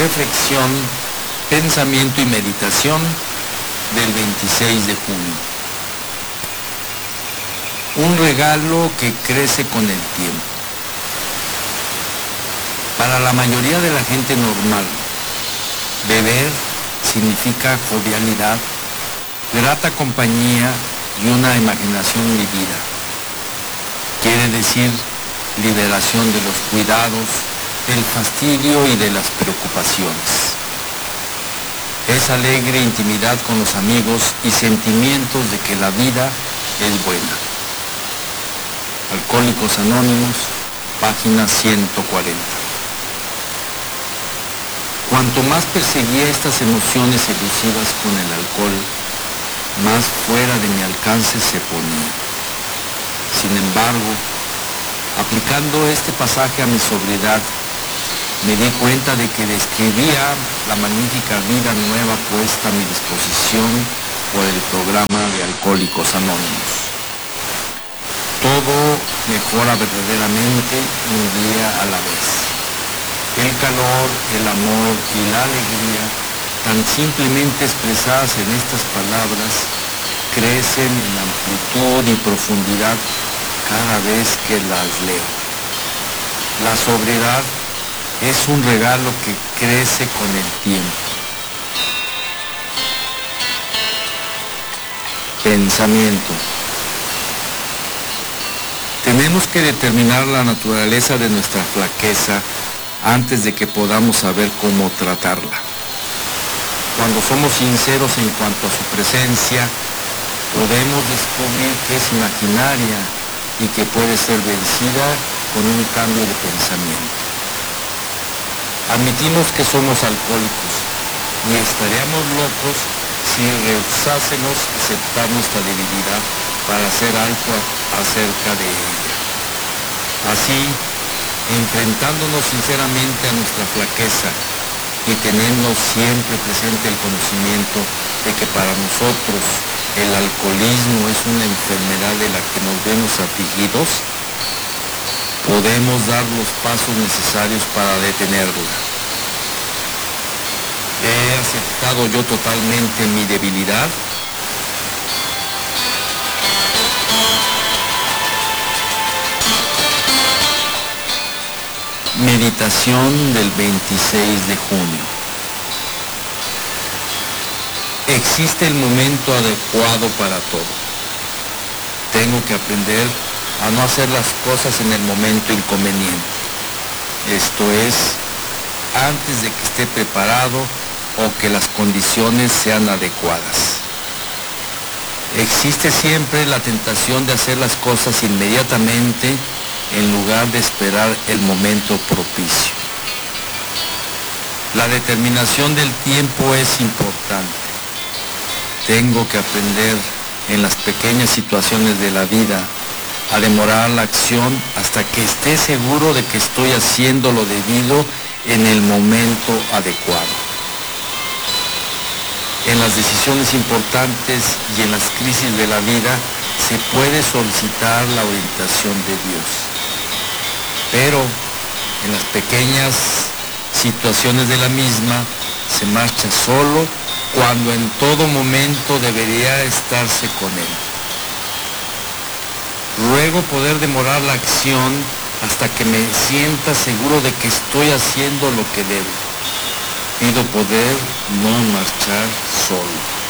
reflexión, pensamiento y meditación del 26 de junio. Un regalo que crece con el tiempo. Para la mayoría de la gente normal, beber significa jovialidad, grata compañía y una imaginación vivida. Quiere decir liberación de los cuidados, del fastidio y de las preocupaciones. Es alegre intimidad con los amigos y sentimientos de que la vida es buena. Alcohólicos Anónimos, página 140. Cuanto más perseguía estas emociones elusivas con el alcohol, más fuera de mi alcance se ponía. Sin embargo, aplicando este pasaje a mi sobriedad, me di cuenta de que describía la magnífica vida nueva puesta a mi disposición por el programa de Alcohólicos Anónimos. Todo mejora verdaderamente un día a la vez. El calor, el amor y la alegría, tan simplemente expresadas en estas palabras, crecen en amplitud y profundidad cada vez que las leo. La sobriedad es un regalo que crece con el tiempo. Pensamiento. Tenemos que determinar la naturaleza de nuestra flaqueza antes de que podamos saber cómo tratarla. Cuando somos sinceros en cuanto a su presencia, podemos descubrir que es imaginaria y que puede ser vencida con un cambio de pensamiento. Admitimos que somos alcohólicos y estaríamos locos si rehusásemos aceptar nuestra debilidad para hacer algo acerca de ella. Así, enfrentándonos sinceramente a nuestra flaqueza y teniendo siempre presente el conocimiento de que para nosotros el alcoholismo es una enfermedad de la que nos vemos afligidos, podemos dar los pasos necesarios para detenerla. ¿He aceptado yo totalmente mi debilidad? Meditación del 26 de junio. Existe el momento adecuado para todo. Tengo que aprender a no hacer las cosas en el momento inconveniente. Esto es, antes de que esté preparado o que las condiciones sean adecuadas. Existe siempre la tentación de hacer las cosas inmediatamente en lugar de esperar el momento propicio. La determinación del tiempo es importante. Tengo que aprender en las pequeñas situaciones de la vida a demorar la acción hasta que esté seguro de que estoy haciendo lo debido en el momento adecuado. En las decisiones importantes y en las crisis de la vida se puede solicitar la orientación de Dios. Pero en las pequeñas situaciones de la misma se marcha solo cuando en todo momento debería estarse con Él. Ruego poder demorar la acción hasta que me sienta seguro de que estoy haciendo lo que debo. Pido poder no marchar solo.